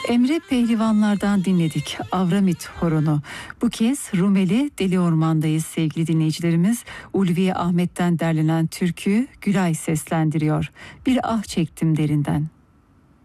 Emre Pehlivanlardan dinledik Avramit Horonu. Bu kez Rumeli Deli Orman'dayız sevgili dinleyicilerimiz. Ulviye Ahmet'ten derlenen türküyü Gülay seslendiriyor. Bir ah çektim derinden.